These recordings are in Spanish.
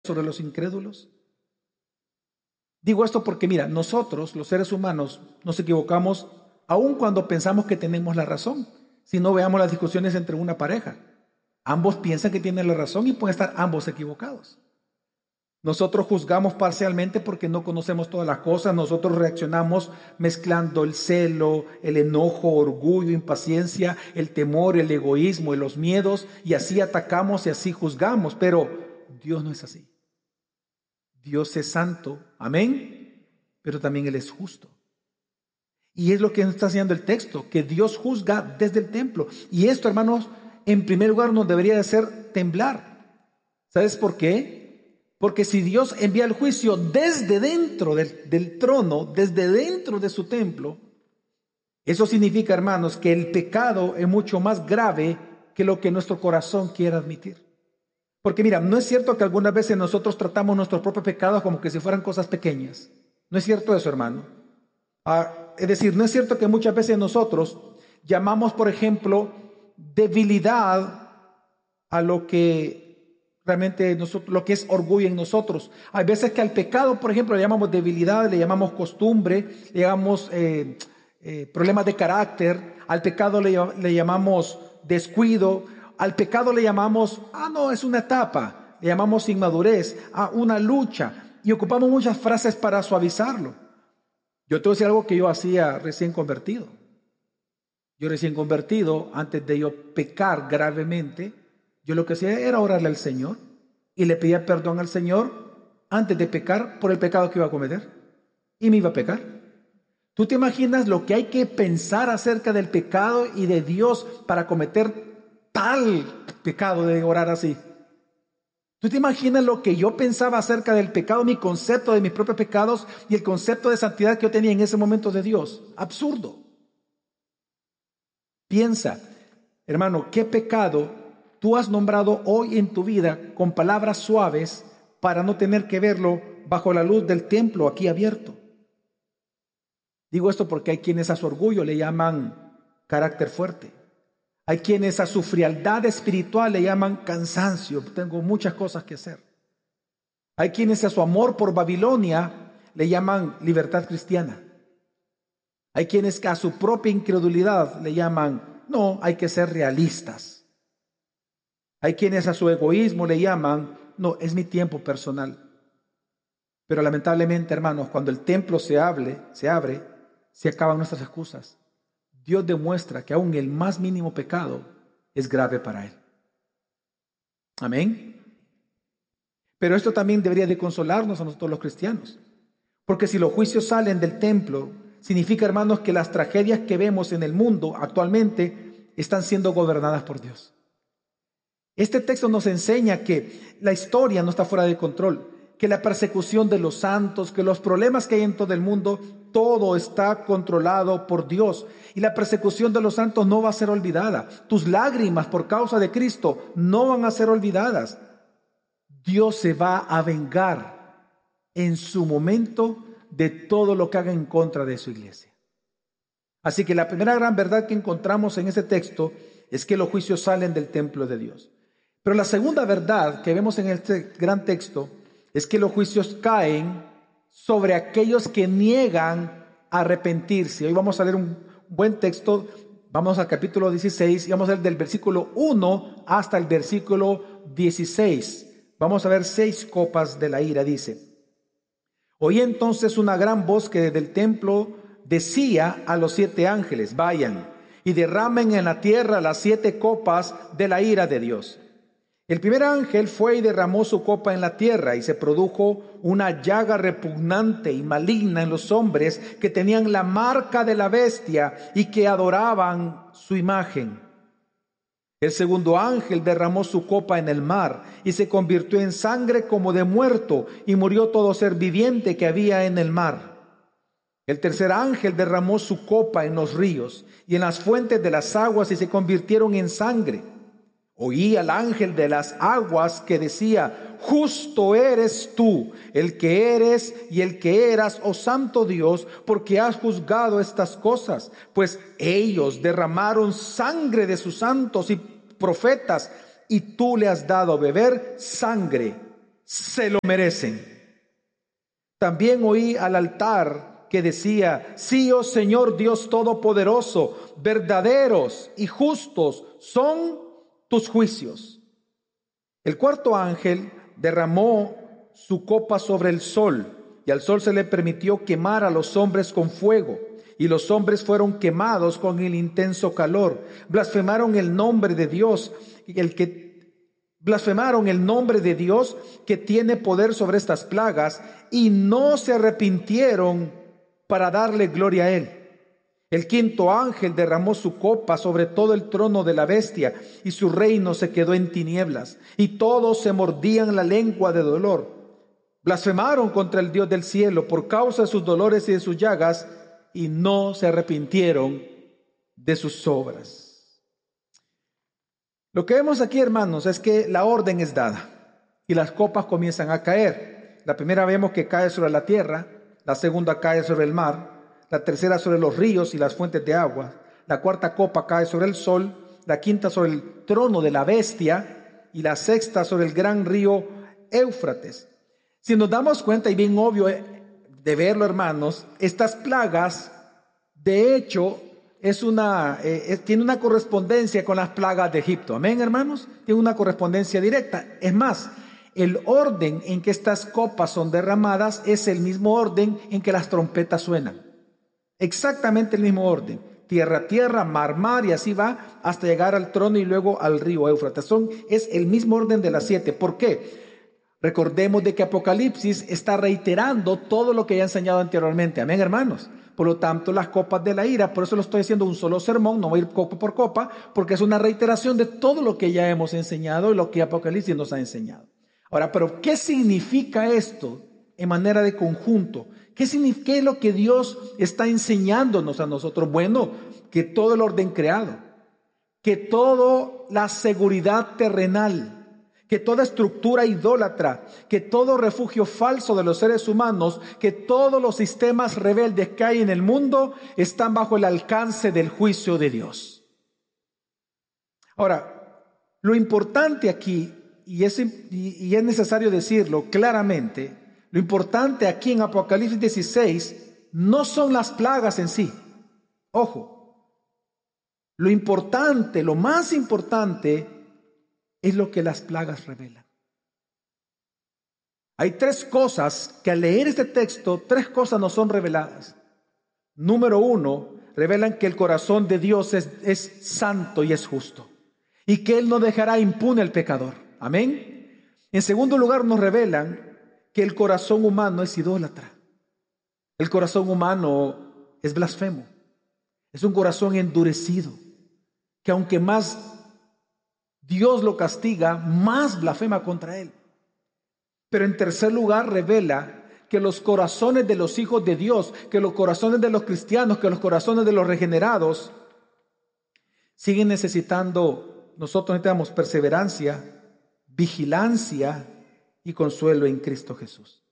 sobre los incrédulos? Digo esto porque mira, nosotros, los seres humanos, nos equivocamos aun cuando pensamos que tenemos la razón. Si no, veamos las discusiones entre una pareja. Ambos piensan que tienen la razón y pueden estar ambos equivocados. Nosotros juzgamos parcialmente porque no conocemos todas las cosas. Nosotros reaccionamos mezclando el celo, el enojo, orgullo, impaciencia, el temor, el egoísmo y los miedos, y así atacamos y así juzgamos. Pero Dios no es así. Dios es santo, amén, pero también Él es justo. Y es lo que nos está enseñando el texto, que Dios juzga desde el templo. Y esto, hermanos, en primer lugar nos debería de hacer temblar. ¿Sabes por qué? Porque si Dios envía el juicio desde dentro del trono, desde dentro de su templo, eso significa, hermanos, que el pecado es mucho más grave que lo que nuestro corazón quiere admitir. Porque mira, no es cierto que algunas veces nosotros tratamos nuestros propios pecados como que si fueran cosas pequeñas. No es cierto eso, hermano. Es decir, no es cierto que muchas veces nosotros llamamos, por ejemplo, debilidad a lo que realmente lo que es orgullo en nosotros. Hay veces que al pecado, por ejemplo, le llamamos debilidad, le llamamos costumbre, le llamamos problemas de carácter. Al pecado le llamamos descuido. Al pecado le llamamos, no, es una etapa. Le llamamos inmadurez, una lucha. Y ocupamos muchas frases para suavizarlo. Yo te voy a decir algo que yo hacía recién convertido. Yo recién convertido, antes de yo pecar gravemente, yo lo que hacía era orarle al Señor y le pedía perdón al Señor antes de pecar por el pecado que iba a cometer. Y me iba a pecar. ¿Tú te imaginas lo que hay que pensar acerca del pecado y de Dios para cometer tal pecado de orar así? ¿Tú te imaginas lo que yo pensaba acerca del pecado, mi concepto de mis propios pecados y el concepto de santidad que yo tenía en ese momento de Dios? Absurdo. Piensa, hermano, ¿qué pecado tú has nombrado hoy en tu vida con palabras suaves para no tener que verlo bajo la luz del templo aquí abierto? Digo esto porque hay quienes a su orgullo le llaman carácter fuerte. Hay quienes a su frialdad espiritual le llaman cansancio. Tengo muchas cosas que hacer. Hay quienes a su amor por Babilonia le llaman libertad cristiana. Hay quienes a su propia incredulidad le llaman, no, hay que ser realistas. Hay quienes a su egoísmo le llaman, no, es mi tiempo personal. Pero lamentablemente, hermanos, cuando el templo se abre, se acaban nuestras excusas. Dios demuestra que aún el más mínimo pecado es grave para Él. Amén. Pero esto también debería de consolarnos a nosotros los cristianos. Porque si los juicios salen del templo, significa, hermanos, que las tragedias que vemos en el mundo actualmente están siendo gobernadas por Dios. Este texto nos enseña que la historia no está fuera de control, que la persecución de los santos, que los problemas que hay en todo el mundo, todo está controlado por Dios. Y la persecución de los santos no va a ser olvidada. Tus lágrimas por causa de Cristo no van a ser olvidadas. Dios se va a vengar en su momento de todo lo que haga en contra de su iglesia. Así que la primera gran verdad que encontramos en este texto es que los juicios salen del templo de Dios. Pero la segunda verdad que vemos en este gran texto es que los juicios caen sobre aquellos que niegan arrepentirse. Hoy vamos a leer un buen texto. Vamos al capítulo 16 y vamos a leer del versículo 1 hasta el versículo 16. Vamos a ver 6 copas de la ira, dice. Oí entonces una gran voz que desde el templo decía a los 7 ángeles, vayan y derramen en la tierra las 7 copas de la ira de Dios. El primer ángel fue y derramó su copa en la tierra y se produjo una llaga repugnante y maligna en los hombres que tenían la marca de la bestia y que adoraban su imagen. El segundo ángel derramó su copa en el mar y se convirtió en sangre como de muerto y murió todo ser viviente que había en el mar. El tercer ángel derramó su copa en los ríos y en las fuentes de las aguas y se convirtieron en sangre. Oí al ángel de las aguas que decía, justo eres tú, el que eres y el que eras, oh santo Dios, porque has juzgado estas cosas, pues ellos derramaron sangre de sus santos y profetas, y tú le has dado a beber sangre se lo merecen. También oí al altar que decía: sí, oh Señor Dios Todopoderoso, verdaderos y justos son tus juicios. El cuarto ángel derramó su copa sobre el sol, y al sol se le permitió quemar a los hombres con fuego, y los hombres fueron quemados con el intenso calor. Blasfemaron el nombre de Dios, blasfemaron el nombre de Dios que tiene poder sobre estas plagas, y no se arrepintieron para darle gloria a Él. El quinto ángel derramó su copa sobre todo el trono de la bestia, y su reino se quedó en tinieblas, y todos se mordían la lengua de dolor. Blasfemaron contra el Dios del cielo por causa de sus dolores y de sus llagas, y no se arrepintieron de sus obras. Lo que vemos aquí, hermanos, es que la orden es dada y las copas comienzan a caer. La primera vemos que cae sobre la tierra, la segunda cae sobre el mar, la tercera sobre los ríos y las fuentes de agua, la cuarta copa cae sobre el sol, la quinta sobre el trono de la bestia y la sexta sobre el gran río Éufrates. Si nos damos cuenta, y bien obvio de verlo, hermanos, estas plagas, de hecho, tiene una correspondencia con las plagas de Egipto. Amén, hermanos. Tiene una correspondencia directa. Es más, el orden en que estas copas son derramadas es el mismo orden en que las trompetas suenan. Exactamente el mismo orden. Tierra, tierra, mar, mar, y así va hasta llegar al trono y luego al río Éufrates. Es el mismo orden de las 7. ¿Por qué? Recordemos de que Apocalipsis está reiterando todo lo que ya he enseñado anteriormente. Amén, hermanos. Por lo tanto, las copas de la ira, por eso lo estoy haciendo un solo sermón, no voy a ir copa por copa, porque es una reiteración de todo lo que ya hemos enseñado y lo que Apocalipsis nos ha enseñado. Ahora, pero ¿qué significa esto en manera de conjunto? ¿Qué es lo que Dios está enseñándonos a nosotros? Bueno, que todo el orden creado, que toda la seguridad terrenal, que toda estructura idólatra, que todo refugio falso de los seres humanos, que todos los sistemas rebeldes que hay en el mundo están bajo el alcance del juicio de Dios. Ahora, lo importante aquí, y es necesario decirlo claramente, lo importante aquí en Apocalipsis 16 no son las plagas en sí. Ojo, lo importante, lo más importante es lo que las plagas revelan. Hay 3 cosas que al leer este texto, 3 cosas nos son reveladas. Número 1, revelan que el corazón de Dios es santo y es justo, y que Él no dejará impune al pecador. Amén. En segundo lugar, nos revelan que el corazón humano es idólatra. El corazón humano es blasfemo. Es un corazón endurecido, que aunque más Dios lo castiga, más blasfema contra Él. Pero en tercer lugar, revela que los corazones de los hijos de Dios, que los corazones de los cristianos, que los corazones de los regenerados siguen necesitando, nosotros necesitamos perseverancia, vigilancia y consuelo en Cristo Jesús.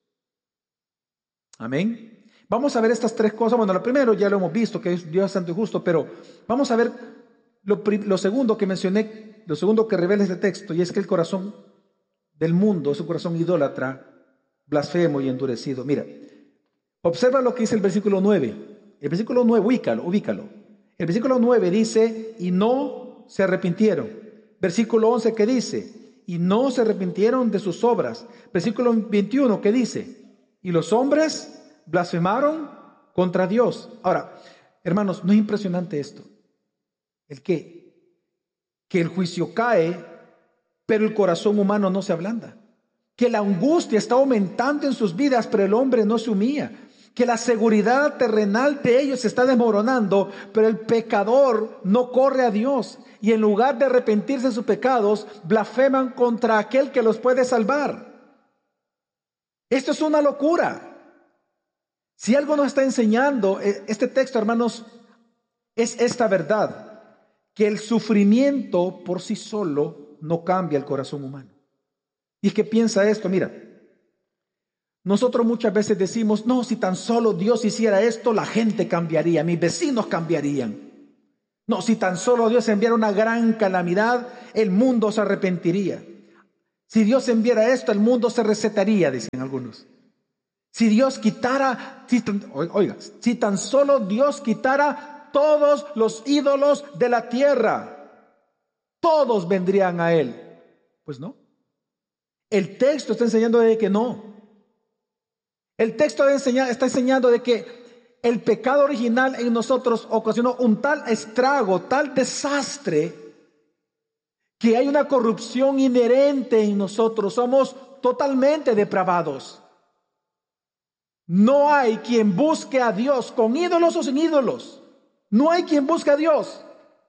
Amén. Vamos a ver estas 3 cosas. Bueno, lo primero ya lo hemos visto, que Dios es santo y justo, pero vamos a ver lo segundo que mencioné, lo segundo que revela este texto, y es que el corazón del mundo es un corazón idólatra, blasfemo y endurecido. Mira, observa lo que dice el versículo 9. El versículo 9, ubícalo. El versículo 9 dice, y no se arrepintieron. Versículo 11, ¿qué dice? Y no se arrepintieron de sus obras. Versículo 21, ¿qué dice? Y los hombres blasfemaron contra Dios. Ahora, hermanos, ¿no es impresionante esto? ¿El qué? Que el juicio cae, pero el corazón humano no se ablanda. Que la angustia está aumentando en sus vidas, pero el hombre no se humilla. Que la seguridad terrenal de ellos se está desmoronando, pero el pecador no corre a Dios. Y en lugar de arrepentirse de sus pecados, blasfeman contra aquel que los puede salvar. Esto es una locura. Si algo nos está enseñando este texto, hermanos, es esta verdad. Que el sufrimiento por sí solo no cambia el corazón humano. Y es que piensa esto, mira, nosotros muchas veces decimos, no, si tan solo Dios hiciera esto, la gente cambiaría, mis vecinos cambiarían. No, si tan solo Dios enviara una gran calamidad, el mundo se arrepentiría. Si Dios enviara esto, el mundo se resetaría, dicen algunos. Si Dios quitara, si tan solo Dios quitara todos los ídolos de la tierra, todos vendrían a Él. Pues no. El texto está enseñando de que no. El texto está enseñando de que el pecado original en nosotros ocasionó un tal estrago, tal desastre, que hay una corrupción inherente en nosotros. Somos totalmente depravados. No hay quien busque a Dios con ídolos o sin ídolos. No hay quien busque a Dios.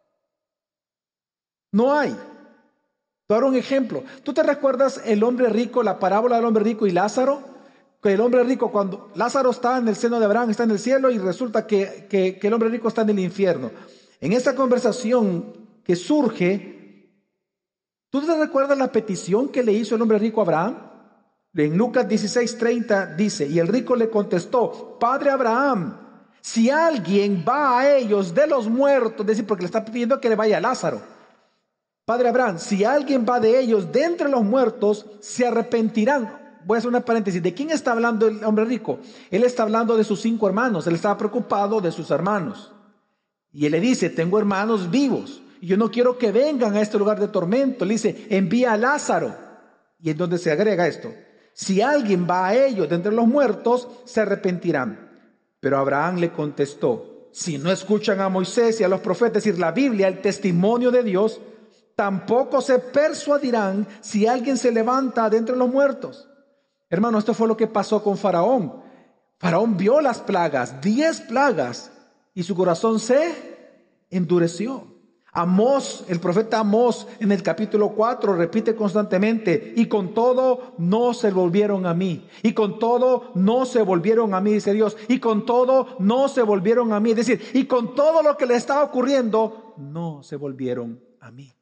No hay. Te daré un ejemplo. ¿Tú te recuerdas el hombre rico, la parábola del hombre rico y Lázaro? Que el hombre rico, cuando Lázaro está en el seno de Abraham, está en el cielo, y resulta que el hombre rico está en el infierno. En esta conversación que surge, ¿tú te recuerdas la petición que le hizo el hombre rico a Abraham? En Lucas 16:30 dice, y el rico le contestó: Padre Abraham, si alguien va a ellos de los muertos, es decir, porque le está pidiendo que le vaya a Lázaro. Padre Abraham, si alguien va de ellos de entre los muertos, se arrepentirán. Voy a hacer una paréntesis. ¿De quién está hablando el hombre rico? Él está hablando de sus 5 hermanos. Él estaba preocupado de sus hermanos. Y él le dice: tengo hermanos vivos y yo no quiero que vengan a este lugar de tormento. Le dice: envía a Lázaro. Y es donde se agrega esto: si alguien va a ellos de entre los muertos, se arrepentirán. Pero Abraham le contestó: si no escuchan a Moisés y a los profetas, es decir, la Biblia, el testimonio de Dios, tampoco se persuadirán si alguien se levanta de entre los muertos. Hermano, esto fue lo que pasó con Faraón. Faraón vio las plagas, 10 plagas, y su corazón se endureció. Amós, el profeta Amós, en el capítulo 4 repite constantemente: y con todo no se volvieron a mí, y con todo no se volvieron a mí, dice Dios, y con todo no se volvieron a mí, es decir, y con todo lo que le estaba ocurriendo, no se volvieron a mí.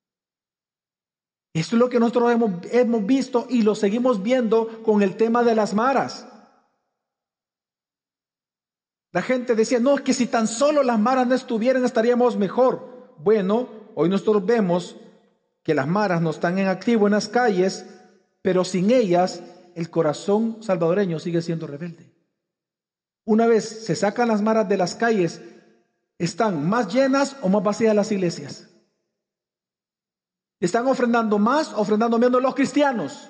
Esto es lo que nosotros hemos visto y lo seguimos viendo con el tema de las maras. La gente decía: no, es que si tan solo las maras no estuvieran, estaríamos mejor. Bueno, hoy nosotros vemos que las maras no están en activo en las calles, pero sin ellas el corazón salvadoreño sigue siendo rebelde. Una vez se sacan las maras de las calles, ¿están más llenas o más vacías las iglesias? ¿Están ofrendando más o ofrendando menos los cristianos?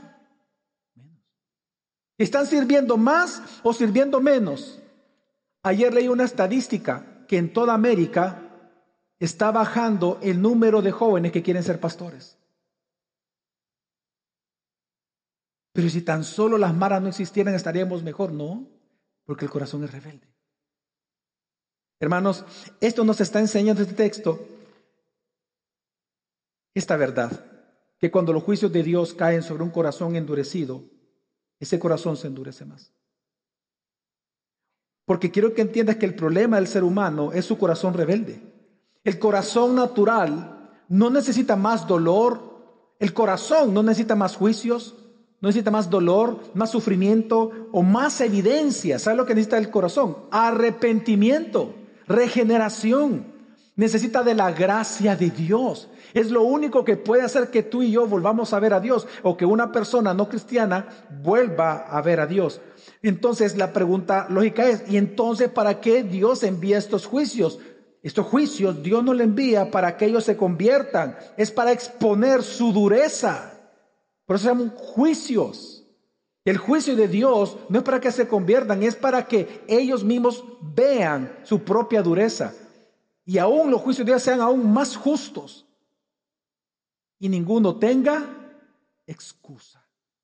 ¿Están sirviendo más o sirviendo menos? Ayer leí una estadística que en toda América está bajando el número de jóvenes que quieren ser pastores. Pero si tan solo las maras no existieran, estaríamos mejor. No, porque el corazón es rebelde. Hermanos, esto nos está enseñando este texto, esta verdad, que cuando los juicios de Dios caen sobre un corazón endurecido, ese corazón se endurece más. Porque quiero que entiendas que el problema del ser humano es su corazón rebelde. El corazón natural no necesita más dolor. El corazón no necesita más juicios, no necesita más dolor, más sufrimiento o más evidencia. ¿Sabes lo que necesita el corazón? Arrepentimiento, regeneración. Necesita de la gracia de Dios. Es lo único que puede hacer que tú y yo volvamos a ver a Dios, o que una persona no cristiana vuelva a ver a Dios. Entonces la pregunta lógica es: ¿y entonces para qué Dios envía estos juicios? Estos juicios Dios no le envía para que ellos se conviertan, es para exponer su dureza. Por eso se llaman juicios. El juicio de Dios no es para que se conviertan, es para que ellos mismos vean su propia dureza. Y aún los juicios de Dios sean aún más justos. Y ninguno tenga excusa.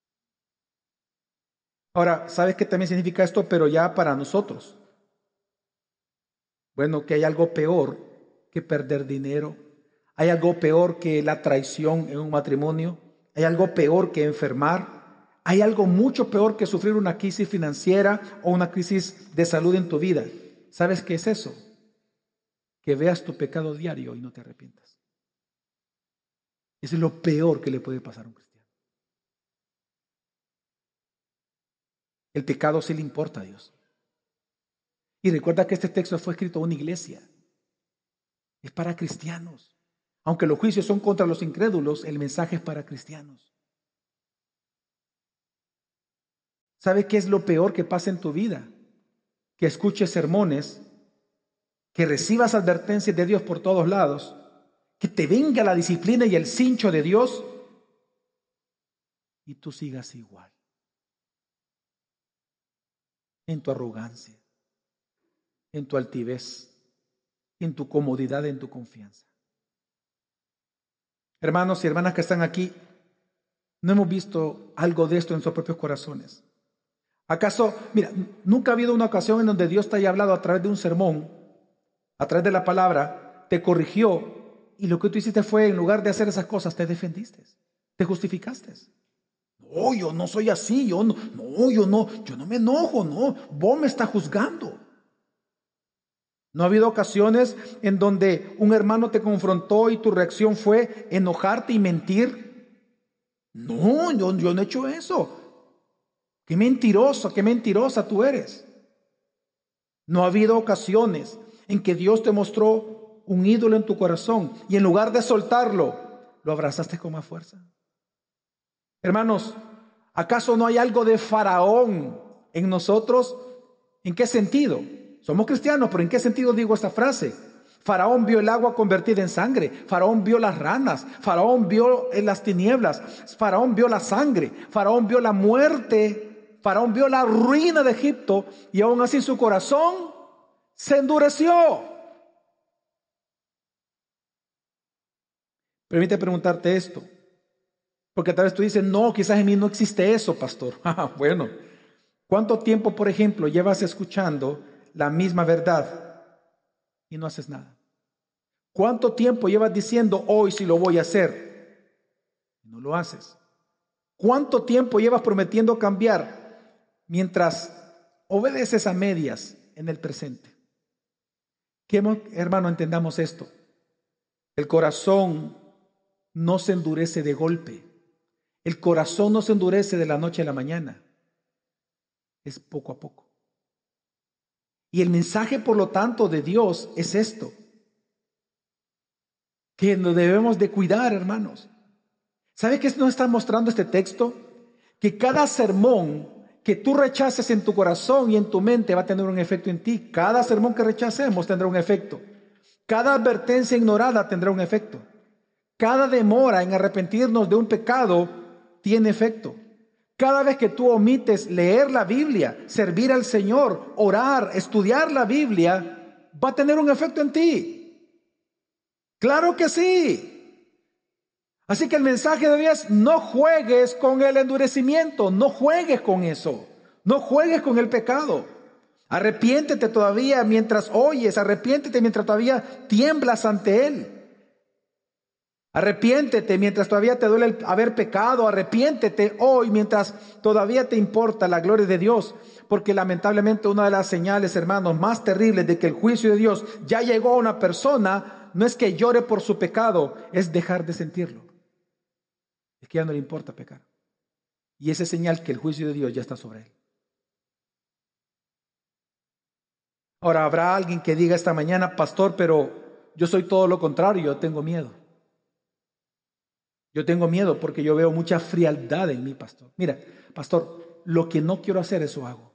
Ahora, ¿sabes qué también significa esto? Pero ya para nosotros. Bueno, que hay algo peor que perder dinero. Hay algo peor que la traición en un matrimonio. Hay algo peor que enfermar. Hay algo mucho peor que sufrir una crisis financiera o una crisis de salud en tu vida. ¿Sabes qué es eso? Que veas tu pecado diario y no te arrepientas. Eso es lo peor que le puede pasar a un cristiano. El pecado sí le importa a Dios. Y recuerda que este texto fue escrito a una iglesia. Es para cristianos. Aunque los juicios son contra los incrédulos, el mensaje es para cristianos. ¿Sabe qué es lo peor que pasa en tu vida? Que escuches sermones, que recibas advertencias de Dios por todos lados, que te venga la disciplina y el cincho de Dios y tú sigas igual, en tu arrogancia, en tu altivez, en tu comodidad, en tu confianza. Hermanos y hermanas que están aquí, ¿no hemos visto algo de esto en sus propios corazones? ¿Acaso, mira, nunca ha habido una ocasión en donde Dios te haya hablado a través de un sermón, a través de la palabra, te corrigió y lo que tú hiciste fue, en lugar de hacer esas cosas, te defendiste, te justificaste? No, yo no soy así, yo no me enojo, no, vos me estás juzgando. ¿No ha habido ocasiones en donde un hermano te confrontó y tu reacción fue enojarte y mentir? No, yo no he hecho eso. Qué mentiroso, qué mentirosa tú eres. ¿No ha habido ocasiones en que Dios te mostró un ídolo en tu corazón y en lugar de soltarlo, lo abrazaste con más fuerza? Hermanos, ¿acaso no hay algo de Faraón en nosotros? ¿En qué sentido? Somos cristianos, pero ¿en qué sentido digo esta frase? Faraón vio el agua convertida en sangre, Faraón vio las ranas, Faraón vio en las tinieblas, Faraón vio la sangre, Faraón vio la muerte, Faraón vio la ruina de Egipto y aún así su corazón se endureció. Permíteme preguntarte esto, porque tal vez tú dices, no, quizás en mí no existe eso, pastor. Bueno, ¿cuánto tiempo, por ejemplo, llevas escuchando la misma verdad y no haces nada? ¿Cuánto tiempo llevas diciendo, hoy sí lo voy a hacer? Y no lo haces. ¿Cuánto tiempo llevas prometiendo cambiar mientras obedeces a medias en el presente? Hermano, entendamos esto. El corazón no se endurece de golpe. El corazón no se endurece de la noche a la mañana. Es poco a poco. Y el mensaje, por lo tanto, de Dios es esto, que nos debemos de cuidar, hermanos. ¿Sabe qué nos está mostrando este texto? Que cada sermón que tú rechaces en tu corazón y en tu mente va a tener un efecto en ti. Cada sermón que rechacemos tendrá un efecto. Cada advertencia ignorada tendrá un efecto. Cada demora en arrepentirnos de un pecado tiene efecto. Cada vez que tú omites leer la Biblia, servir al Señor, orar, estudiar la Biblia, va a tener un efecto en ti. Claro que sí. Así que el mensaje de Dios es: no juegues con el endurecimiento, no juegues con eso, no juegues con el pecado. Arrepiéntete todavía mientras oyes, arrepiéntete mientras todavía tiemblas ante Él. Arrepiéntete mientras todavía te duele el haber pecado. Arrepiéntete hoy mientras todavía te importa la gloria de Dios. Porque lamentablemente una de las señales, hermanos, más terribles de que el juicio de Dios ya llegó a una persona no es que llore por su pecado, es dejar de sentirlo. Es que ya no le importa pecar. Y esa es señal que el juicio de Dios ya está sobre él. Ahora, habrá alguien que diga esta mañana: pastor, pero yo soy todo lo contrario, yo tengo miedo. Yo tengo miedo porque yo veo mucha frialdad en mí, pastor. Mira, pastor, lo que no quiero hacer, eso hago.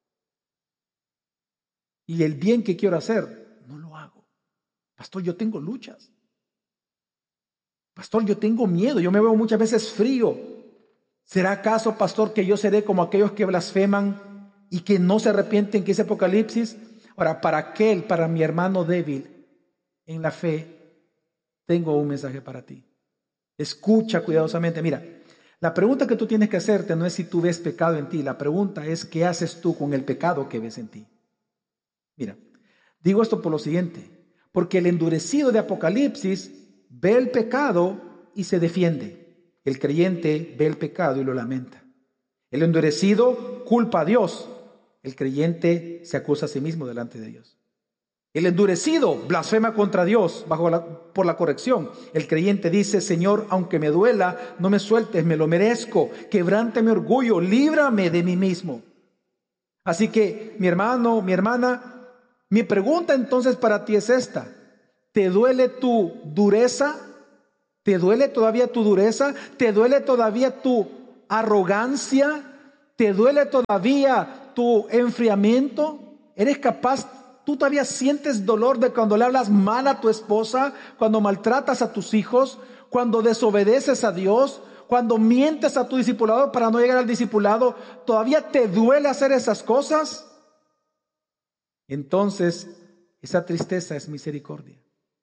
Y el bien que quiero hacer, no lo hago. Pastor, yo tengo luchas. Pastor, yo tengo miedo, yo me veo muchas veces frío. ¿Será acaso, pastor, que yo seré como aquellos que blasfeman y que no se arrepienten, que es Apocalipsis? Ahora, para mi hermano débil en la fe, tengo un mensaje para ti. Escucha cuidadosamente. Mira, la pregunta que tú tienes que hacerte no es si tú ves pecado en ti. La pregunta es: ¿qué haces tú con el pecado que ves en ti? Mira, digo esto por lo siguiente. Porque el endurecido de Apocalipsis ve el pecado y se defiende. El creyente ve el pecado y lo lamenta. El endurecido culpa a Dios. El creyente se acusa a sí mismo delante de Dios. El endurecido blasfema contra Dios por la corrección. El creyente dice: Señor, aunque me duela, no me sueltes, me lo merezco. Quebrante mi orgullo, líbrame de mí mismo. Así que, mi hermano, mi hermana, mi pregunta entonces para ti es esta: ¿te duele tu dureza? ¿Te duele todavía tu dureza? ¿Te duele todavía tu arrogancia? ¿Te duele todavía tu enfriamiento? ¿Eres capaz? ¿Tú todavía sientes dolor de cuando le hablas mal a tu esposa, cuando maltratas a tus hijos, cuando desobedeces a Dios, cuando mientes a tu discipulador para no llegar al discipulado? ¿Todavía te duele hacer esas cosas? Entonces, esa tristeza es misericordia.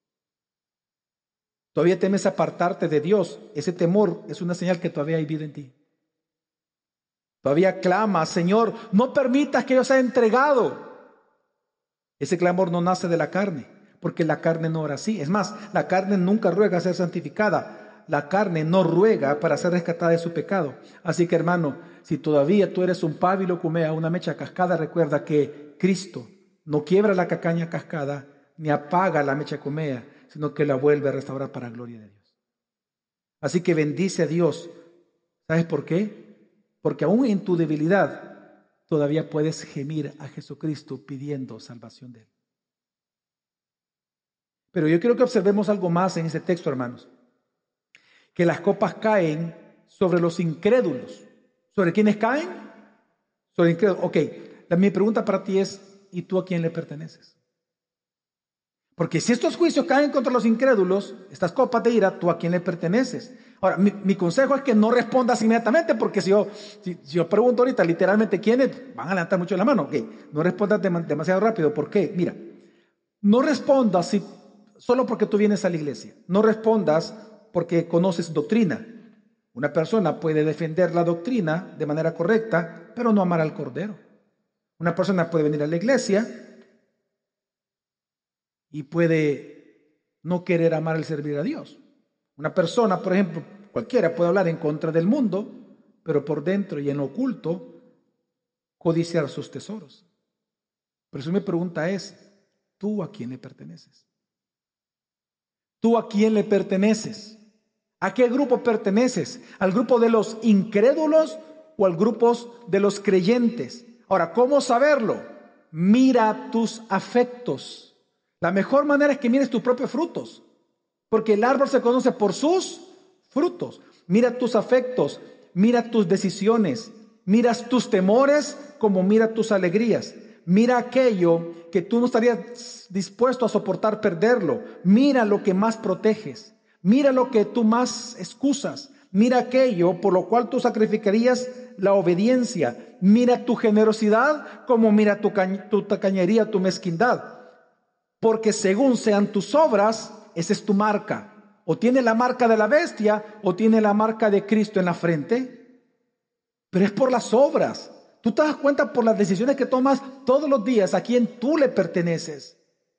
Todavía temes apartarte de Dios. Ese temor es una señal que todavía hay vida en ti. Todavía clamas, Señor, no permitas que yo sea entregado. Ese clamor no nace de la carne, porque la carne no ora así. Es más, la carne nunca ruega a ser santificada. La carne no ruega para ser rescatada de su pecado. Así que, hermano, si todavía tú eres un pábilo cumea, una mecha cascada, recuerda que Cristo no quiebra la cacaña cascada, ni apaga la mecha cumea, sino que la vuelve a restaurar para la gloria de Dios. Así que bendice a Dios. ¿Sabes por qué? Porque aún en tu debilidad todavía puedes gemir a Jesucristo pidiendo salvación de Él. Pero yo quiero que observemos algo más en ese texto, hermanos. Que las copas caen sobre los incrédulos. ¿Sobre quiénes caen? Sobre incrédulos. Ok, mi pregunta para ti es, ¿y tú a quién le perteneces? Porque si estos juicios caen contra los incrédulos, estas copas de ira, ¿tú a quién le perteneces? Ahora, mi consejo es que no respondas inmediatamente, porque si yo pregunto ahorita literalmente quiénes, van a levantar mucho la mano. Okay, no respondas demasiado rápido. ¿Por qué? Mira, no respondas solo porque tú vienes a la iglesia. No respondas porque conoces doctrina. Una persona puede defender la doctrina de manera correcta, pero no amar al Cordero. Una persona puede venir a la iglesia y puede no querer amar el servir a Dios. Una persona, por ejemplo, cualquiera puede hablar en contra del mundo, pero por dentro y en lo oculto codiciar sus tesoros. Por eso mi pregunta es, ¿tú a quién le perteneces? ¿Tú a quién le perteneces? ¿A qué grupo perteneces? ¿Al grupo de los incrédulos o al grupo de los creyentes? Ahora, ¿cómo saberlo? Mira tus afectos. La mejor manera es que mires tus propios frutos, porque el árbol se conoce por sus frutos. Mira tus afectos, mira tus decisiones, miras tus temores como mira tus alegrías. Mira aquello que tú no estarías dispuesto a soportar perderlo. Mira lo que más proteges. Mira lo que tú más excusas. Mira aquello por lo cual tú sacrificarías la obediencia. Mira tu generosidad como mira tu tacañería, tu mezquindad. Porque según sean tus obras, esa es tu marca. O tiene la marca de la bestia o tiene la marca de Cristo en la frente. Pero es por las obras. Tú te das cuenta por las decisiones que tomas todos los días a quién tú le perteneces.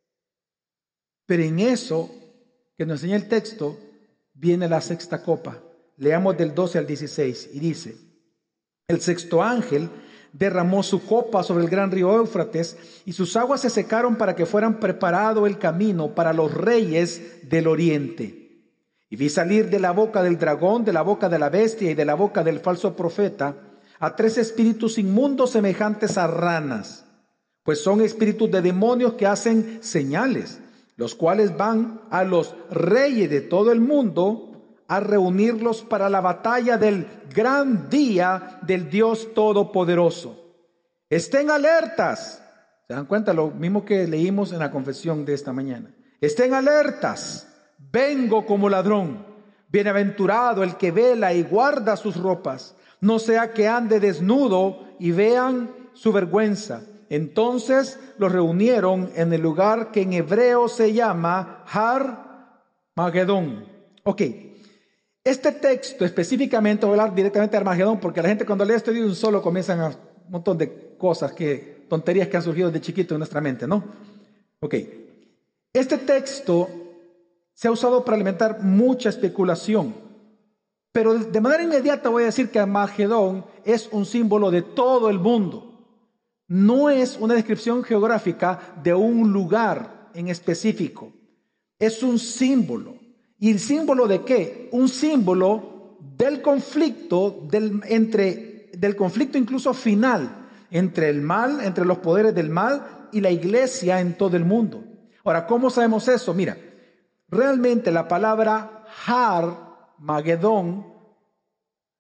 Pero en eso que nos enseña el texto viene la sexta copa. Leamos del 12 al 16 y dice: el sexto ángel derramó su copa sobre el gran río Éufrates y sus aguas se secaron para que fueran preparado el camino para los reyes del oriente. Y vi salir de la boca del dragón, de la boca de la bestia y de la boca del falso profeta a 3 espíritus inmundos semejantes a ranas, pues son espíritus de demonios que hacen señales, los cuales van a los reyes de todo el mundo a reunirlos para la batalla del gran día del Dios Todopoderoso. Estén alertas. ¿Se dan cuenta? Lo mismo que leímos en la confesión de esta mañana. Estén alertas. Vengo como ladrón. Bienaventurado el que vela y guarda sus ropas, no sea que ande desnudo y vean su vergüenza. Entonces los reunieron en el lugar que en hebreo se llama Har Magedón. Ok. Este texto específicamente, voy a hablar directamente de Armagedón, porque la gente cuando lee esto de un solo comienzan a un montón de cosas, tonterías que han surgido de chiquito en nuestra mente, ¿no? Ok. Este texto se ha usado para alimentar mucha especulación, pero de manera inmediata voy a decir que Armagedón es un símbolo de todo el mundo. No es una descripción geográfica de un lugar en específico. Es un símbolo. ¿Y el símbolo de qué? Un símbolo del conflicto, del conflicto incluso final, entre el mal, entre los poderes del mal y la iglesia en todo el mundo. Ahora, ¿cómo sabemos eso? Mira, realmente la palabra Har Magedón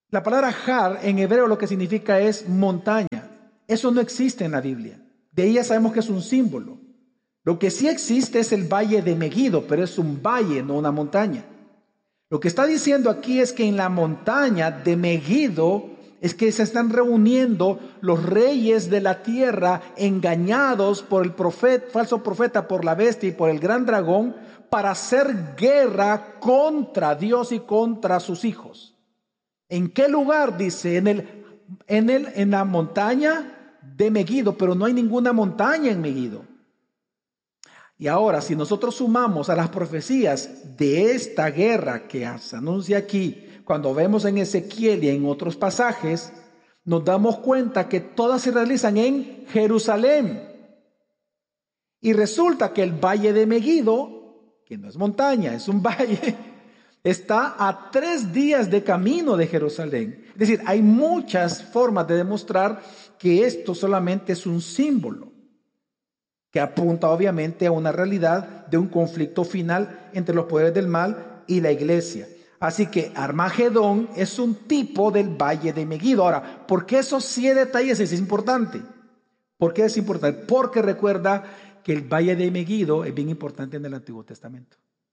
La palabra Har en hebreo lo que significa es montaña. Eso no existe en la Biblia. De ahí ya sabemos que es un símbolo. Lo que sí existe es el valle de Megido, pero es un valle, no una montaña. Lo que está diciendo aquí es que en la montaña de Megido es que se están reuniendo los reyes de la tierra engañados por el falso profeta, por la bestia y por el gran dragón, para hacer guerra contra Dios y contra sus hijos. ¿En qué lugar? Dice, en la montaña de Megido, pero no hay ninguna montaña en Megido. Y ahora, si nosotros sumamos a las profecías de esta guerra que se anuncia aquí, cuando vemos en Ezequiel y en otros pasajes, nos damos cuenta que todas se realizan en Jerusalén. Y resulta que el valle de Megido, que no es montaña, es un valle, está a 3 días de camino de Jerusalén. Es decir, hay muchas formas de demostrar que esto solamente es un símbolo, que apunta obviamente a una realidad de un conflicto final entre los poderes del mal y la iglesia. Así que Armagedón es un tipo del valle de Megido. Ahora, ¿por qué esos 7 detalles es importante? ¿Por qué es importante? Porque recuerda que el valle de Megido es bien importante en el Antiguo Testamento.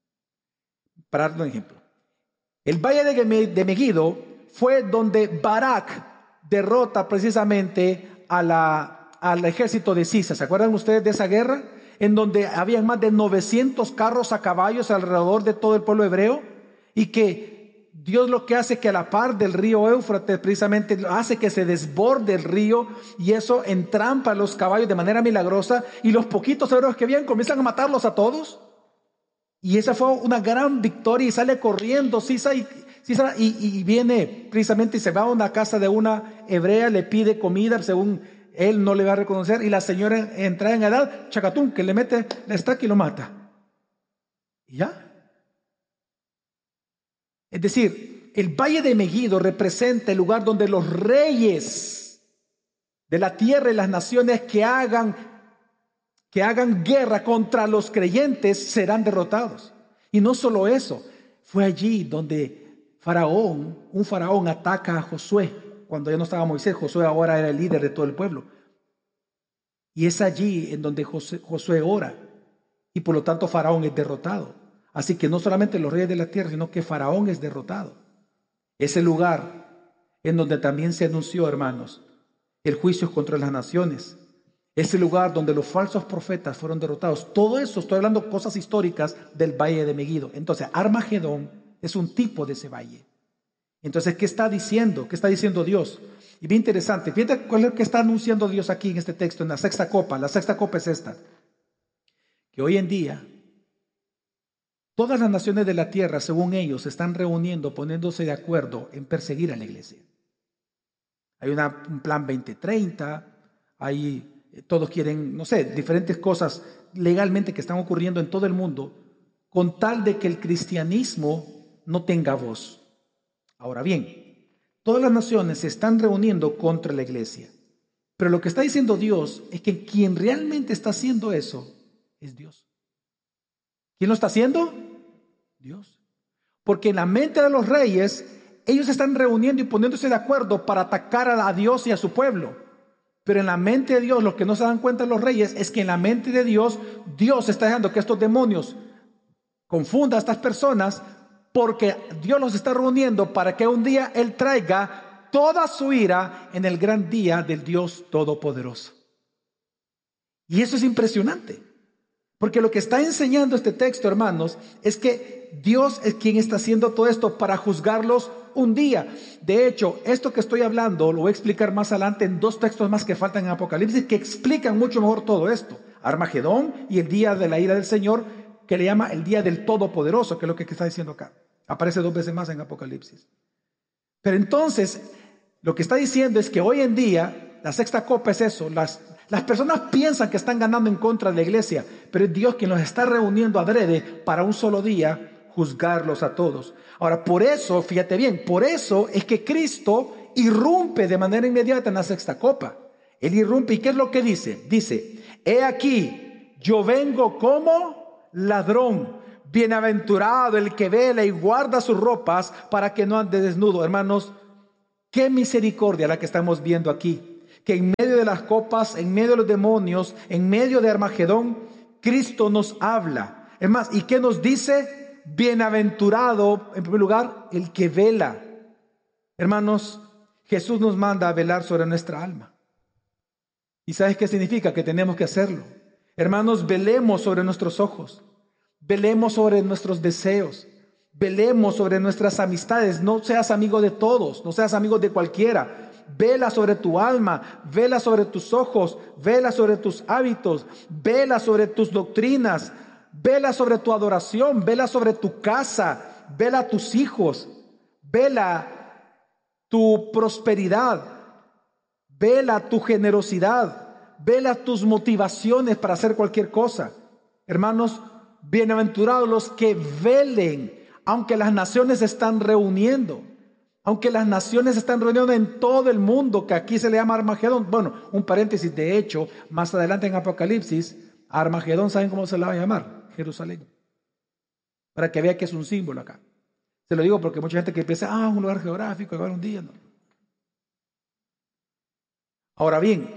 Para dar un ejemplo, el valle de Megido fue donde Barak derrota precisamente al ejército de Sisa. ¿Se acuerdan ustedes de esa guerra? En donde había más de 900 carros a caballos alrededor de todo el pueblo hebreo, y que Dios lo que hace es que a la par del río Éufrates precisamente hace que se desborde el río, y eso entrampa a los caballos de manera milagrosa, y los poquitos hebreos que habían comienzan a matarlos a todos. Y esa fue una gran victoria, y sale corriendo Sisa y viene precisamente y se va a una casa de una hebrea, le pide comida, según él no le va a reconocer, y la señora entra en edad, chacatún, que le mete la estaca y lo mata. Y ya. Es decir, el valle de Megido representa el lugar donde los reyes de la tierra y las naciones que hagan guerra contra los creyentes serán derrotados. Y no solo eso, fue allí donde un faraón ataca a Josué. Cuando ya no estaba Moisés, Josué ahora era el líder de todo el pueblo. Y es allí en donde Josué ora, y por lo tanto Faraón es derrotado. Así que no solamente los reyes de la tierra, sino que Faraón es derrotado. Es el lugar en donde también se anunció, hermanos, el juicio contra las naciones. Es el lugar donde los falsos profetas fueron derrotados. Todo eso, estoy hablando de cosas históricas del valle de Megido. Entonces, Armagedón es un tipo de ese valle. Entonces, ¿qué está diciendo? ¿Qué está diciendo Dios? Y bien interesante, fíjate cuál es lo que está anunciando Dios aquí en este texto, en la sexta copa. La sexta copa es esta: que hoy en día todas las naciones de la tierra, según ellos, se están reuniendo, poniéndose de acuerdo en perseguir a la iglesia. Hay un plan 2030, todos quieren, no sé, diferentes cosas legalmente que están ocurriendo en todo el mundo, con tal de que el cristianismo no tenga voz. Ahora bien, todas las naciones se están reuniendo contra la iglesia, pero lo que está diciendo Dios es que quien realmente está haciendo eso es Dios. ¿Quién lo está haciendo? Dios. Porque en la mente de los reyes, ellos se están reuniendo y poniéndose de acuerdo para atacar a Dios y a su pueblo. Pero en la mente de Dios, lo que no se dan cuenta los reyes es que en la mente de Dios, Dios está dejando que estos demonios confundan a estas personas, porque Dios los está reuniendo para que un día Él traiga toda su ira en el gran día del Dios Todopoderoso. Y eso es impresionante. Porque lo que está enseñando este texto, hermanos, es que Dios es quien está haciendo todo esto para juzgarlos un día. De hecho, esto que estoy hablando lo voy a explicar más adelante en 2 textos más que faltan en Apocalipsis, que explican mucho mejor todo esto. Armagedón y el día de la ira del Señor, que le llama el día del Todopoderoso, que es lo que está diciendo acá. Aparece 2 veces más en Apocalipsis. Pero entonces, lo que está diciendo es que hoy en día, la sexta copa es eso. Las personas piensan que están ganando en contra de la iglesia, pero es Dios quien los está reuniendo adrede para un solo día juzgarlos a todos. Ahora, por eso, fíjate bien, por eso es que Cristo irrumpe de manera inmediata en la sexta copa. Él irrumpe, ¿y qué es lo que dice? Dice: he aquí, yo vengo como ladrón. Bienaventurado el que vela y guarda sus ropas para que no ande desnudo. Hermanos, Qué misericordia la que estamos viendo aquí, que en medio de las copas, en medio de los demonios, en medio de Armagedón, Cristo nos habla. Es más, ¿y qué nos dice? Bienaventurado, en primer lugar, el que vela. Hermanos, Jesús nos manda a velar sobre nuestra alma. ¿Y sabes qué significa? Que tenemos que hacerlo. Hermanos, velemos sobre nuestros ojos, velemos sobre nuestros deseos, velemos sobre nuestras amistades. No seas amigo de todos, no seas amigo de cualquiera. Vela sobre tu alma, vela sobre tus ojos, vela sobre tus hábitos, vela sobre tus doctrinas, vela sobre tu adoración, vela sobre tu casa, vela tus hijos, vela tu prosperidad, vela tu generosidad, vela tus motivaciones para hacer cualquier cosa. Hermanos, bienaventurados los que velen, aunque las naciones se están reuniendo. Aunque las naciones se están reuniendo en todo el mundo, que aquí se le llama Armagedón. Bueno, un paréntesis, de hecho, más adelante en Apocalipsis, a Armagedón, ¿saben cómo se la va a llamar? Jerusalén. Para que vea que es un símbolo acá. Se lo digo porque mucha gente que piensa, un lugar geográfico, igual un día, no. Ahora bien,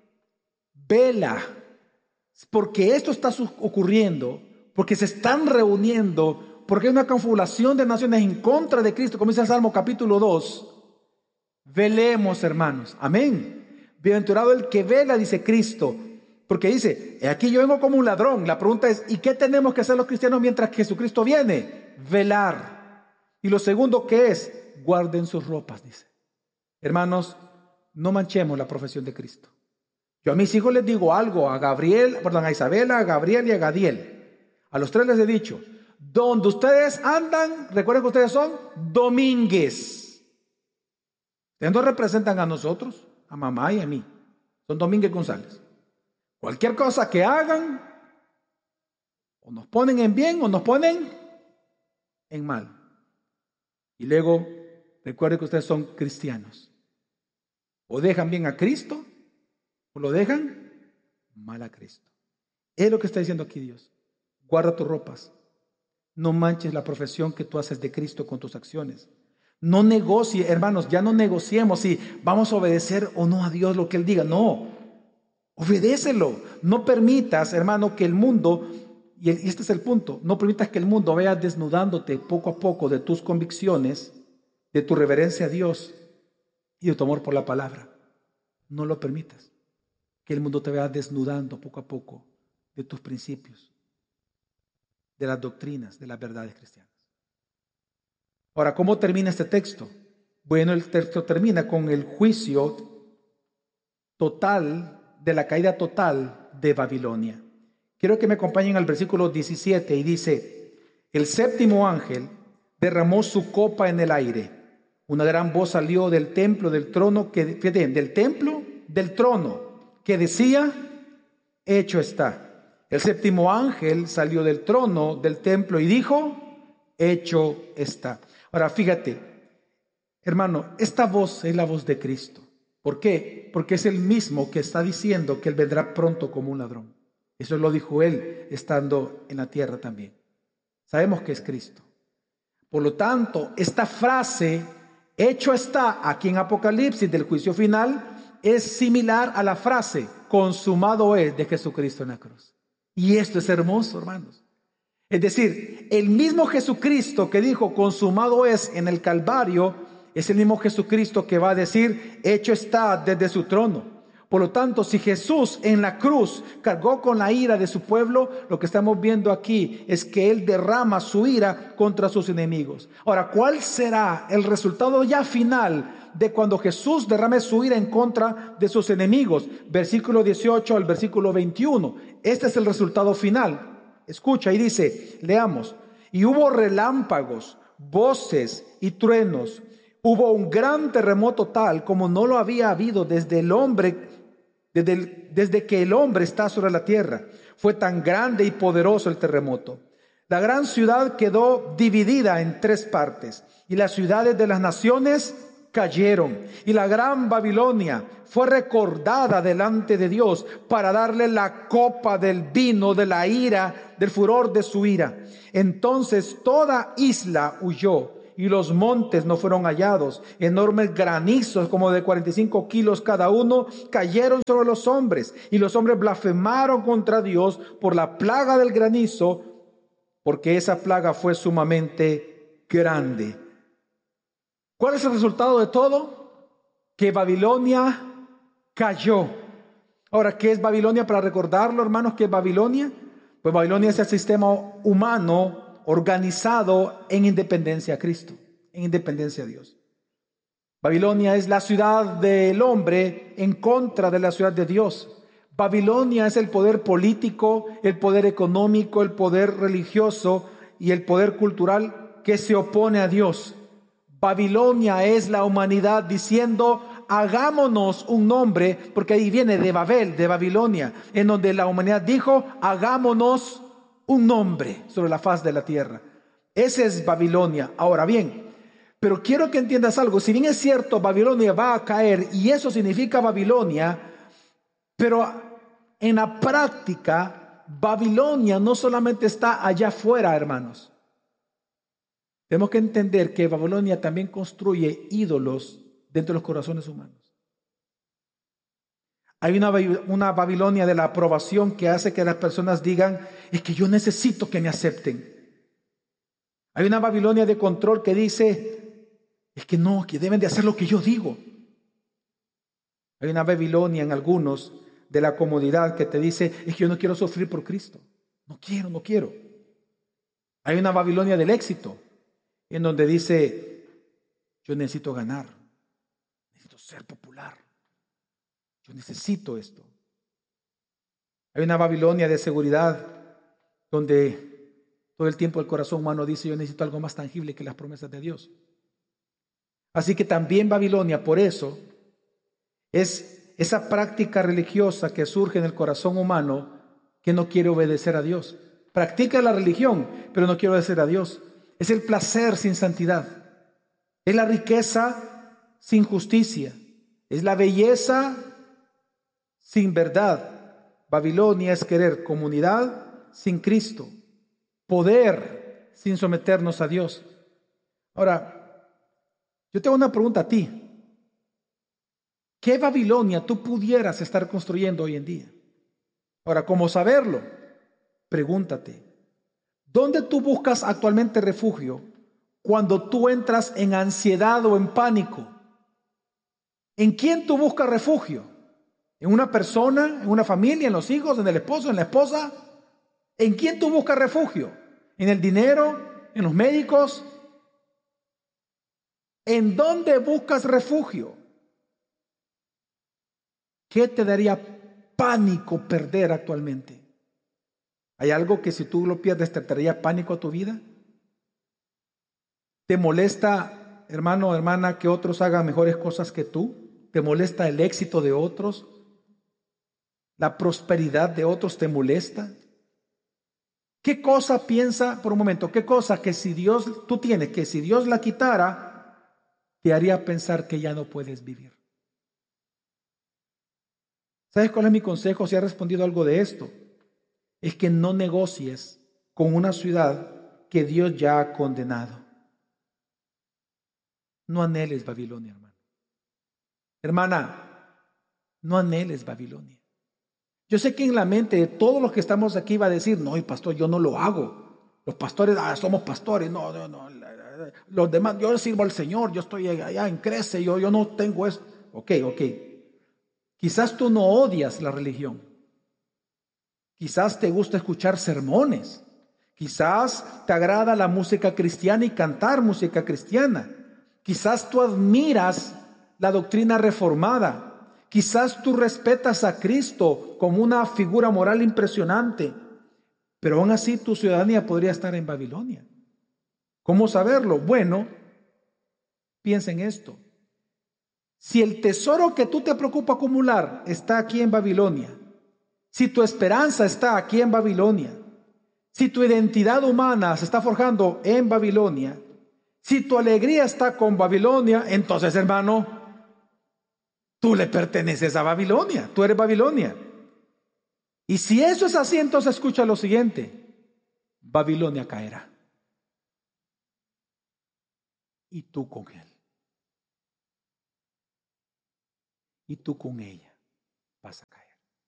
vela, porque esto está ocurriendo, porque se están reuniendo, porque hay una confabulación de naciones en contra de Cristo, como dice el Salmo capítulo 2. Velemos, hermanos. Amén. Bienaventurado el que vela, dice Cristo. Porque dice, aquí yo vengo como un ladrón. La pregunta es, ¿y qué tenemos que hacer los cristianos mientras Jesucristo viene? Velar. Y lo segundo, ¿qué es? Guarden sus ropas, dice. Hermanos, no manchemos la profesión de Cristo. Yo a mis hijos les digo algo, a Isabela, a Gabriel y a Gadiel. A los tres les he dicho, donde ustedes andan, recuerden que ustedes son domínguez. Ustedes no representan a nosotros, a mamá y a mí. Son Domínguez González. Cualquier cosa que hagan, o nos ponen en bien o nos ponen en mal. Y luego, recuerden que ustedes son cristianos. O dejan bien a Cristo, o lo dejan mal a Cristo. Es lo que está diciendo aquí Dios. Guarda tus ropas. No manches la profesión que tú haces de Cristo con tus acciones. No negocie, hermanos, ya no negociemos si vamos a obedecer o no a Dios lo que Él diga. No, obedécelo. No permitas, hermano, que el mundo, y este es el punto, no permitas que el mundo vaya desnudándote poco a poco de tus convicciones, de tu reverencia a Dios y de tu amor por la palabra. No lo permitas. Que el mundo te vaya desnudando poco a poco de tus principios, de las doctrinas, de las verdades cristianas. Ahora, ¿cómo termina este texto? Bueno, el texto termina con el juicio total, de la caída total de Babilonia. Quiero que me acompañen al versículo 17 y dice, el séptimo ángel derramó su copa en el aire. Una gran voz salió del templo, del trono, del trono, que decía, hecho está. El séptimo ángel salió del trono, del templo y dijo, hecho está. Ahora fíjate, hermano, esta voz es la voz de Cristo. ¿Por qué? Porque es el mismo que está diciendo que Él vendrá pronto como un ladrón. Eso lo dijo Él estando en la tierra también. Sabemos que es Cristo. Por lo tanto, esta frase, hecho está, aquí en Apocalipsis del juicio final, es similar a la frase, consumado es, de Jesucristo en la cruz. Y esto es hermoso, hermanos. Es decir, el mismo Jesucristo que dijo consumado es en el Calvario, es el mismo Jesucristo que va a decir hecho está desde su trono. Por lo tanto, si Jesús en la cruz cargó con la ira de su pueblo, lo que estamos viendo aquí es que Él derrama su ira contra sus enemigos. Ahora, ¿cuál será el resultado ya final de cuando Jesús derrame su ira en contra de sus enemigos? Versículo 18 al versículo 21. Este es el resultado final. Escucha y dice, leamos. Y hubo relámpagos, voces y truenos. Hubo un gran terremoto tal como no lo había habido desde que el hombre está sobre la tierra. Fue tan grande y poderoso el terremoto. La gran ciudad quedó dividida en 3 partes, y las ciudades de las naciones cayeron, y la gran Babilonia fue recordada delante de Dios para darle la copa del vino de la ira, del furor de su ira. Entonces toda isla huyó y los montes no fueron hallados. Enormes granizos, como de 45 kilos cada uno, cayeron sobre los hombres, y los hombres blasfemaron contra Dios por la plaga del granizo, porque esa plaga fue sumamente grande. ¿Cuál es el resultado de todo? Que Babilonia cayó. Ahora, ¿qué es Babilonia? Para recordarlo, hermanos, ¿qué es Babilonia? Pues Babilonia es el sistema humano organizado en independencia a Cristo, en independencia a Dios. Babilonia es la ciudad del hombre en contra de la ciudad de Dios. Babilonia es el poder político, el poder económico, el poder religioso y el poder cultural que se opone a Dios. Babilonia es la humanidad diciendo: hagámonos un nombre, porque ahí viene de Babel, de Babilonia, en donde la humanidad dijo: hagámonos un nombre sobre la faz de la tierra. Ese es Babilonia. Ahora bien, pero quiero que entiendas algo. Si bien es cierto, Babilonia va a caer y eso significa Babilonia, pero en la práctica, Babilonia no solamente está allá afuera, hermanos. Tenemos que entender que Babilonia también construye ídolos dentro de los corazones humanos. Hay una Babilonia de la aprobación que hace que las personas digan: es que yo necesito que me acepten. Hay una Babilonia de control que dice: es que no, que deben de hacer lo que yo digo. Hay una Babilonia en algunos de la comodidad que te dice: es que yo no quiero sufrir por Cristo. No quiero. Hay una Babilonia del éxito, en donde dice: yo necesito ganar, necesito ser popular, yo necesito esto. Hay una Babilonia de seguridad, donde todo el tiempo el corazón humano dice: yo necesito algo más tangible que las promesas de Dios. Así que también Babilonia, por eso, es esa práctica religiosa que surge en el corazón humano que no quiere obedecer a Dios. Practica la religión, pero no quiere obedecer a Dios. Es el placer sin santidad. Es la riqueza sin justicia. Es la belleza sin verdad. Babilonia es querer comunidad sin Cristo. Poder sin someternos a Dios. Ahora, yo tengo una pregunta a ti. ¿Qué Babilonia tú pudieras estar construyendo hoy en día? Ahora, ¿cómo saberlo? Pregúntate. ¿Dónde tú buscas actualmente refugio cuando tú entras en ansiedad o en pánico? ¿En quién tú buscas refugio? ¿En una persona? ¿En una familia? ¿En los hijos? ¿En el esposo? ¿En la esposa? ¿En quién tú buscas refugio? ¿En el dinero? ¿En los médicos? ¿En dónde buscas refugio? ¿Qué te daría pánico perder actualmente? ¿Hay algo que si tú lo pierdes te traería pánico a tu vida? ¿Te molesta, hermano o hermana, que otros hagan mejores cosas que tú? ¿Te molesta el éxito de otros? ¿La prosperidad de otros te molesta? ¿Qué cosa piensa, por un momento, qué cosa que si Dios, tú tienes, que si Dios la quitara, te haría pensar que ya no puedes vivir? ¿Sabes cuál es mi consejo si has respondido algo de esto? Es que no negocies con una ciudad que Dios ya ha condenado. No anheles Babilonia, hermano. Hermana, no anheles Babilonia. Yo sé que en la mente de todos los que estamos aquí va a decir: no, pastor, yo no lo hago. Los pastores, somos pastores. No. Los demás, yo sirvo al Señor, yo estoy allá en Crece, yo no tengo eso. Ok. Quizás tú no odias la religión. Quizás te gusta escuchar sermones. Quizás te agrada la música cristiana y cantar música cristiana. Quizás tú admiras la doctrina reformada. Quizás tú respetas a Cristo como una figura moral impresionante. Pero aún así tu ciudadanía podría estar en Babilonia. ¿Cómo saberlo? Bueno, piensa en esto. Si el tesoro que tú te preocupa acumular está aquí en Babilonia, si tu esperanza está aquí en Babilonia, si tu identidad humana se está forjando en Babilonia, si tu alegría está con Babilonia, entonces, hermano, tú le perteneces a Babilonia, tú eres Babilonia. Y si eso es así, entonces escucha lo siguiente: Babilonia caerá. y tú con él. Y tú con ella vas a caer.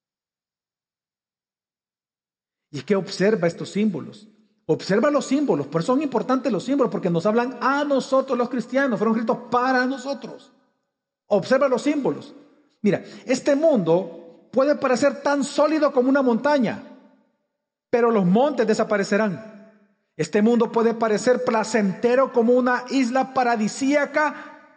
Y es que observa estos símbolos. Observa los símbolos. Por eso son importantes los símbolos, porque nos hablan a nosotros los cristianos. Fueron escritos para nosotros. Observa los símbolos. Mira, este mundo puede parecer tan sólido como una montaña, pero los montes desaparecerán. Este mundo puede parecer placentero como una isla paradisíaca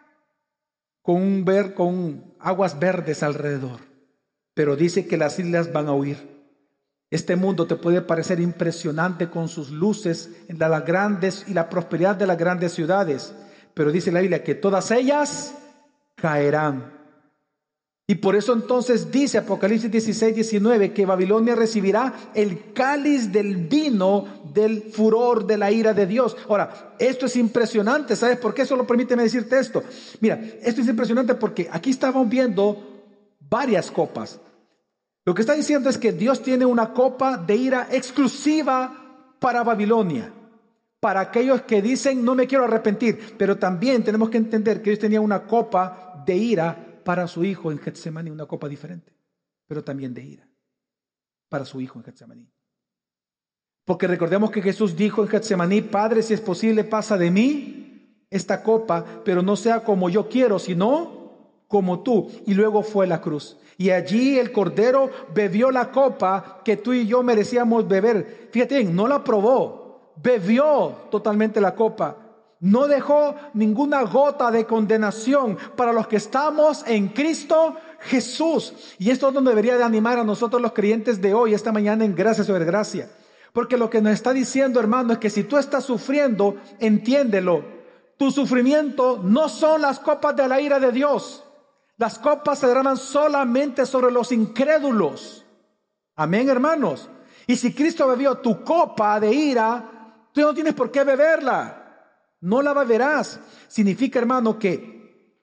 con aguas verdes alrededor, pero dice que las islas van a huir. Este mundo te puede parecer impresionante con sus luces en las grandes y la prosperidad de las grandes ciudades, pero dice la Biblia que todas ellas caerán. Y por eso entonces dice Apocalipsis 16:19 que Babilonia recibirá el cáliz del vino del furor de la ira de Dios. Ahora, esto es impresionante. ¿Sabes por qué? Solo permíteme decirte esto. Mira, esto es impresionante porque aquí estamos viendo varias copas. Lo que está diciendo es que Dios tiene una copa de ira exclusiva para Babilonia, para aquellos que dicen no me quiero arrepentir. Pero también tenemos que entender que Dios tenía una copa de ira para su hijo en Getsemaní, una copa diferente, pero también de ira para su hijo en Getsemaní. Porque recordemos que Jesús dijo en Getsemaní: Padre, si es posible, pasa de mí esta copa, pero no sea como yo quiero, sino como tú. Y luego fue a la cruz. Y allí el Cordero bebió la copa que tú y yo merecíamos beber. Fíjate bien, no la probó, bebió totalmente la copa. No dejó ninguna gota de condenación para los que estamos en Cristo Jesús. Y esto nos debería de animar a nosotros los creyentes de hoy, esta mañana, en gracia sobre gracia. Porque lo que nos está diciendo, hermano, es que si tú estás sufriendo, entiéndelo. Tu sufrimiento no son las copas de la ira de Dios. Las copas se derraman solamente sobre los incrédulos. Amén, hermanos. Y si Cristo bebió tu copa de ira, tú no tienes por qué beberla. No la beberás. Significa, hermano, que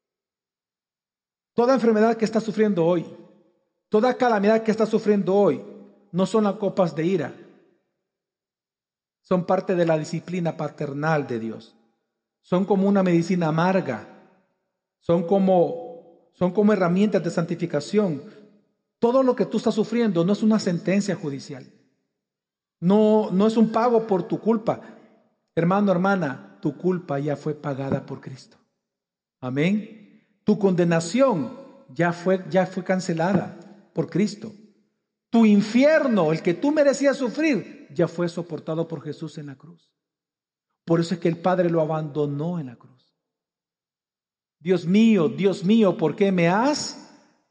toda enfermedad que estás sufriendo hoy, toda calamidad que estás sufriendo hoy, no son las copas de ira. Son parte de la disciplina paternal de Dios. Son como una medicina amarga. Son como herramientas de santificación. Todo lo que tú estás sufriendo no es una sentencia judicial. No es un pago por tu culpa. Hermano, hermana, tu culpa ya fue pagada por Cristo. Amén. Tu condenación ya fue cancelada por Cristo. Tu infierno, el que tú merecías sufrir, ya fue soportado por Jesús en la cruz. Por eso es que el Padre lo abandonó en la cruz. Dios mío, ¿por qué me has?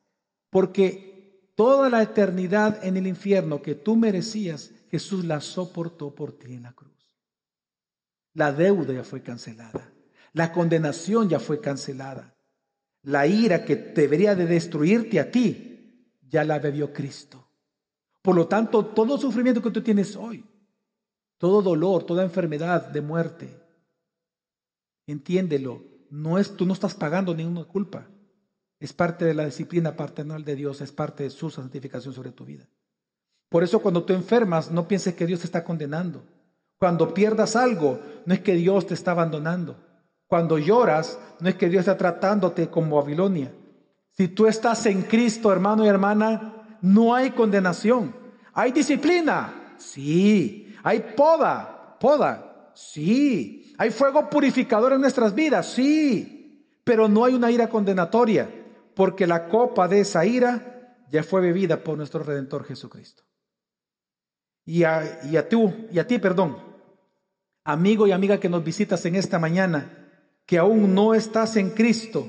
Porque toda la eternidad en el infierno que tú merecías, Jesús la soportó por ti en la cruz. La deuda ya fue cancelada. La condenación ya fue cancelada. La ira que debería de destruirte a ti, ya la bebió Cristo. Por lo tanto, todo sufrimiento que tú tienes hoy, todo dolor, toda enfermedad de muerte, entiéndelo. Tú no estás pagando ninguna culpa. Es parte de la disciplina paternal de Dios, es parte de su santificación sobre tu vida. Por eso cuando tú enfermas, no pienses que Dios te está condenando. Cuando pierdas algo, no es que Dios te está abandonando. Cuando lloras, no es que Dios está tratándote como Babilonia. Si tú estás en Cristo, hermano y hermana, no hay condenación. ¿Hay disciplina? Sí. ¿Hay poda? Sí. ¿Hay fuego purificador en nuestras vidas? Sí. Pero no hay una ira condenatoria, porque la copa de esa ira ya fue bebida por nuestro Redentor Jesucristo. Y a ti, amigo y amiga que nos visitas en esta mañana, que aún no estás en Cristo,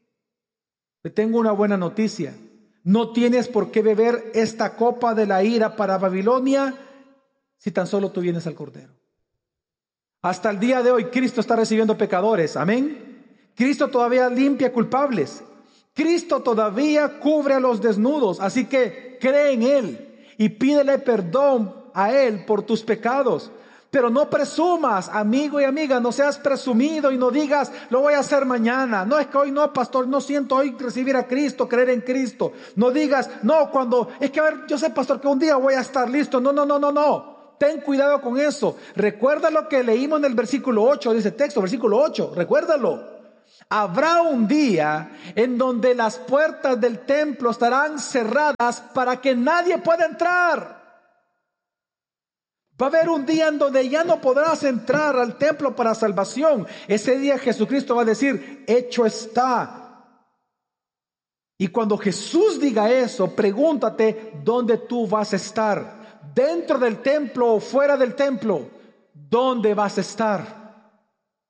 te tengo una buena noticia. No tienes por qué beber esta copa de la ira para Babilonia si tan solo tú vienes al Cordero. Hasta el día de hoy Cristo está recibiendo pecadores, amén. Cristo todavía limpia culpables. Cristo todavía cubre a los desnudos. Así que cree en Él y pídele perdón a Él por tus pecados. Pero no presumas, amigo y amiga, no seas presumido y no digas, lo voy a hacer mañana. No, es que hoy no, pastor, no siento hoy recibir a Cristo, creer en Cristo. No digas, no, es que a ver, yo sé, pastor, que un día voy a estar listo. No. ten cuidado con eso. Recuerda lo que leímos en el versículo 8 de ese texto, versículo 8, recuérdalo. Habrá un día en donde las puertas del templo estarán cerradas para que nadie pueda entrar. Va a haber un día en donde ya no podrás entrar al templo para salvación. Ese día Jesucristo va a decir, hecho está. Y cuando Jesús diga eso, pregúntate dónde tú vas a estar. Dentro del templo o fuera del templo. ¿Dónde vas a estar?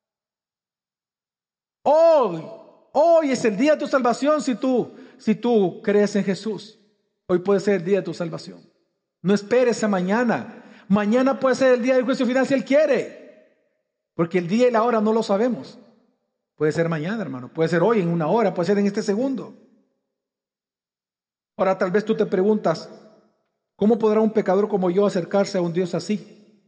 Hoy es el día de tu salvación si tú crees en Jesús. Hoy puede ser el día de tu salvación. No esperes a mañana. Mañana puede ser el día del juicio final si Él quiere. Porque el día y la hora no lo sabemos. Puede ser mañana, hermano. Puede ser hoy, en una hora. Puede ser en este segundo. Ahora tal vez tú te preguntas, ¿cómo podrá un pecador como yo acercarse a un Dios así?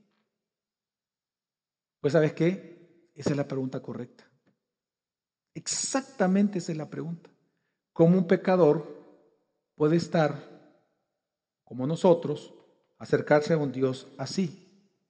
Pues ¿sabes qué? Esa es la pregunta correcta. Exactamente esa es la pregunta. ¿Cómo un pecador puede estar como nosotros, acercarse a un Dios así?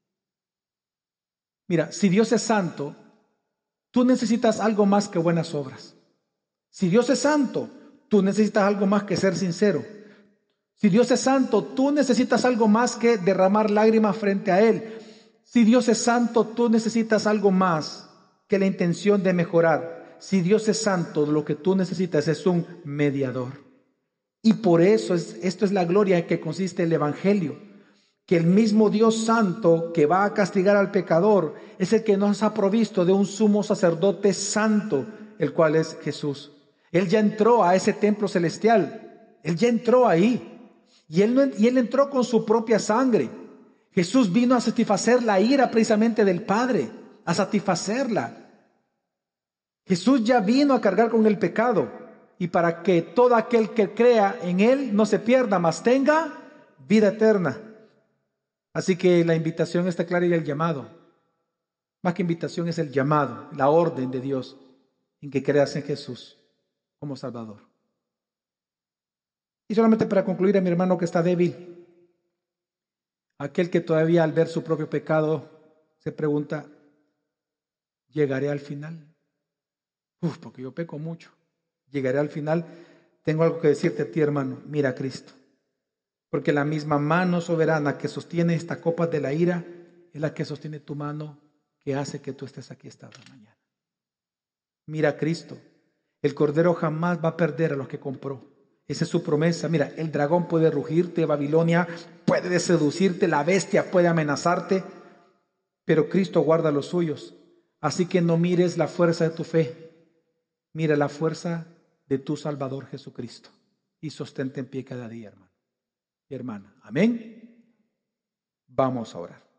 Mira, si Dios es santo, tú necesitas algo más que buenas obras. Si Dios es santo, tú necesitas algo más que ser sincero. Si Dios es santo, tú necesitas algo más que derramar lágrimas frente a Él. Si Dios es santo, tú necesitas algo más que la intención de mejorar. Si Dios es santo, lo que tú necesitas es un mediador. Y por eso esto es la gloria en que consiste el Evangelio. Que el mismo Dios santo que va a castigar al pecador es el que nos ha provisto de un sumo sacerdote santo, el cual es Jesús. Él ya entró a ese templo celestial. Él ya entró ahí. Y él entró con su propia sangre. Jesús vino a satisfacer la ira precisamente del Padre, a satisfacerla. Jesús ya vino a cargar con el pecado y para que todo aquel que crea en Él no se pierda, mas tenga vida eterna. Así que la invitación está clara y el llamado. Más que invitación es el llamado, la orden de Dios en que creas en Jesús como Salvador. Y solamente para concluir, a mi hermano que está débil, aquel que todavía al ver su propio pecado se pregunta, ¿llegaré al final? Porque yo peco mucho. Llegaré al final. Tengo algo que decirte a ti, hermano. Mira a Cristo. Porque la misma mano soberana que sostiene esta copa de la ira es la que sostiene tu mano que hace que tú estés aquí esta mañana. Mira a Cristo. El Cordero jamás va a perder a los que compró. Esa es su promesa. Mira, el dragón puede rugirte, Babilonia puede seducirte, la bestia puede amenazarte, pero Cristo guarda a los suyos. Así que no mires la fuerza de tu fe. Mira la fuerza de tu Salvador Jesucristo y sostente en pie cada día, hermano y hermana. Amén. Vamos a orar.